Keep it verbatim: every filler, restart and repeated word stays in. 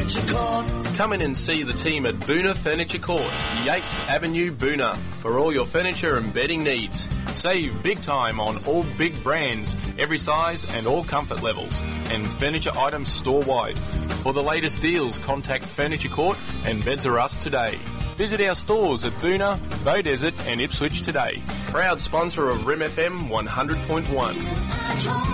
Furniture Court. Come in and see the team at Boona Furniture Court, Yates Avenue, Boona, for all your furniture and bedding needs. Save big time on all big brands, every size and all comfort levels, and furniture items store-wide. For the latest deals, contact Furniture Court and Beds R Us today. Visit our stores at Boona, Beaudesert and Ipswich today. Proud sponsor of R I M F M one hundred point one.